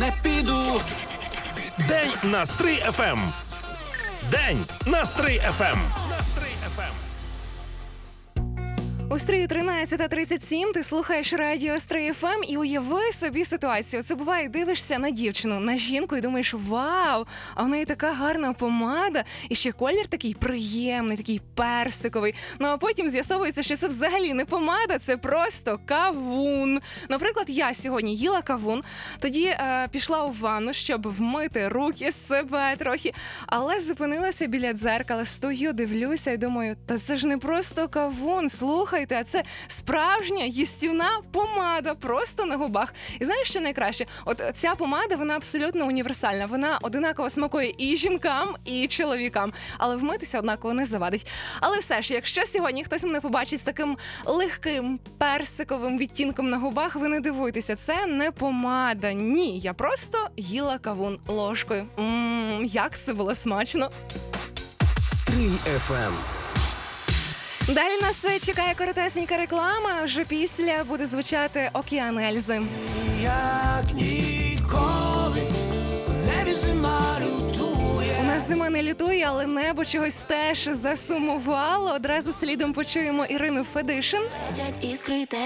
не піду. День на Стрий ФМ. День на Стрий ФМ. У Стрию 13:37 ти слухаєш радіо Стрий ФМ і уяви собі ситуацію. Це буває, дивишся на дівчину, на жінку і думаєш, вау, а в неї така гарна помада, і ще колір такий приємний, такий персиковий. Ну а потім з'ясовується, що це взагалі не помада, це просто кавун. Наприклад, я сьогодні їла кавун, тоді пішла у ванну, щоб вмити руки, себе трохи, але зупинилася біля дзеркала, стою, дивлюся і думаю, та це ж не просто кавун, слухай, а це справжня їстівна помада просто на губах. І знаєш, що найкраще? От ця помада, вона абсолютно універсальна. Вона одинаково смакує і жінкам, і чоловікам. Але вмитися однаково не завадить. Але все ж, якщо сьогодні хтось мене побачить з таким легким персиковим відтінком на губах, ви не дивуйтеся, це не помада. Ні, я просто їла кавун ложкою. Як це було смачно. Стрий ФМ. Далі нас чекає коротесенька реклама, вже після буде звучати «Океан Ельзи». Як ніколи, небі зима лютує. У нас зима не лютує, але небо чогось теж засумувало. Одразу слідом почуємо Ірину Федишин. Летять іскри,